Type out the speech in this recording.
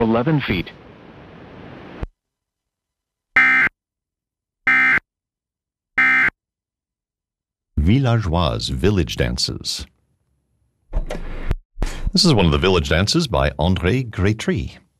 11 feet. Villageoise, village dances. This is one of the village dances by André Grétry.